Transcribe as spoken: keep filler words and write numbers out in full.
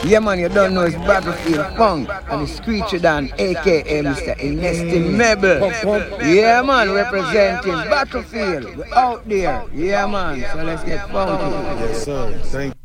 Yeah, man, you don't know it's Battlefield Funk and it's Screecher Dan, aka Mister Inestimable. Yeah, man, representing Battlefield. We're out there. Yeah, man. So let's get funky. Yes, sir. Thank you.